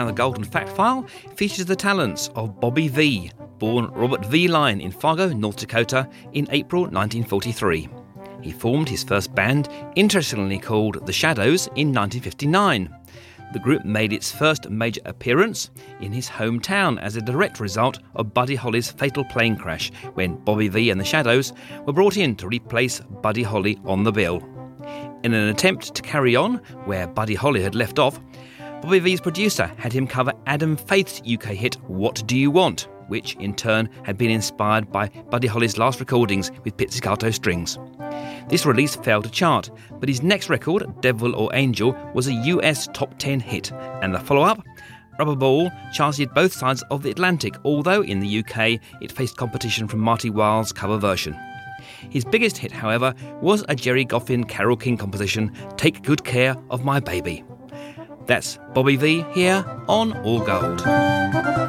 now the Golden Fact File features the talents of Bobby Vee, born Robert V. Line in Fargo, North Dakota in April 1943. He formed his first band, interestingly called The Shadows, in 1959. The group made its first major appearance in his hometown as a direct result of Buddy Holly's fatal plane crash, when Bobby Vee and the Shadows were brought in to replace Buddy Holly on the bill. In an attempt to carry on where Buddy Holly had left off, Bobby Vee's producer had him cover Adam Faith's UK hit What Do You Want?, which in turn had been inspired by Buddy Holly's last recordings with pizzicato strings. This release failed to chart, but his next record, Devil or Angel, was a US top 10 hit, and the follow-up, Rubber Ball, charted both sides of the Atlantic, although in the UK it faced competition from Marty Wilde's cover version. His biggest hit, however, was a Jerry Goffin Carole King composition, Take Good Care of My Baby. That's Bobby Vee here on All Gold.